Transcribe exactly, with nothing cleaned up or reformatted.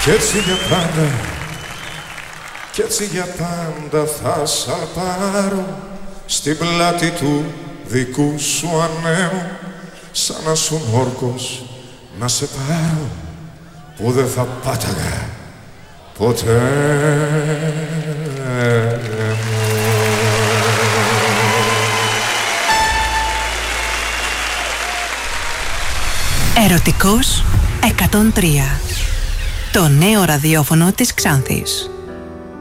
Κι έτσι για πάντα, κι έτσι για πάντα θα σαλπάρω στην πλάτη του δικού σου ανέμου, σαν να σου όρκος να σε πάρω που δεν θα πάταγα ποτέ μου. Ερωτικός εκατόν τρία. Το νέο ραδιόφωνο της Ξάνθης.